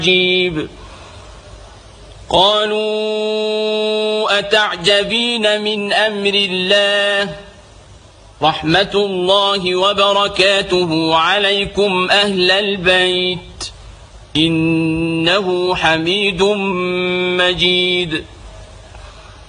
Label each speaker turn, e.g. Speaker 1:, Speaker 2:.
Speaker 1: مجيب قالوا أتعجبين من أمر الله رحمة الله وبركاته عليكم أهل البيت إنه حميد مجيد